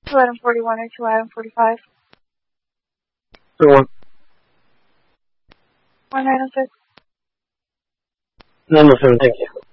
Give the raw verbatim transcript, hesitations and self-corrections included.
Two item forty-one or two item forty-five? So one. One item six. Nine oh seven, thank you.